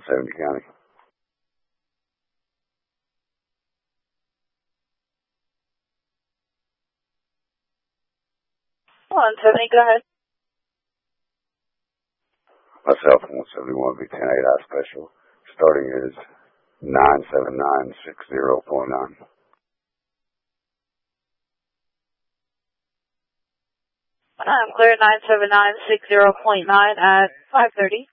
170 County. 170, go ahead. Myself, 171 V 10 8 special. Starting is 97960.9. I'm clear 97960.9 at 5:30.